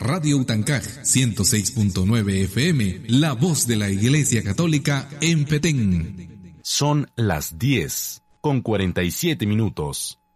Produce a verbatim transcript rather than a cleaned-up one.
Radio Utancaj ciento seis punto nueve F M, la voz de la Iglesia Católica en Petén. Son las diez con cuarenta y siete minutos.